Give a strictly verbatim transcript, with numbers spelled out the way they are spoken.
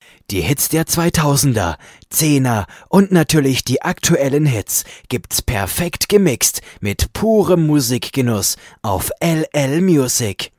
Die Hits der zweitausender, Zehner und natürlich die aktuellen Hits gibt's perfekt gemixt mit purem Musikgenuss auf L L Music.